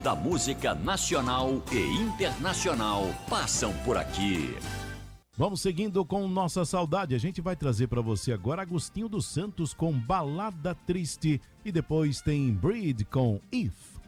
da música nacional e internacional passam por aqui. Vamos seguindo com Nossa Saudade. A gente vai trazer para você agora Agostinho dos Santos com Balada Triste e depois tem Breed com If.